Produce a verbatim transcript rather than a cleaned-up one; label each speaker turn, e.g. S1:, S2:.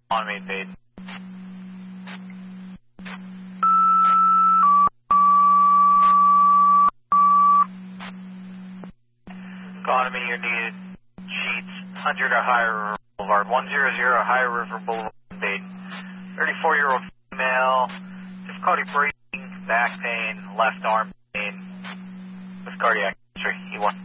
S1: On me, paid. Economy, you're needed. Sheets, one hundred or higher River Boulevard. one hundred higher River Boulevard, paid. thirty-four-year-old female, difficulty breathing, back pain, left arm pain, with cardiac history. E one.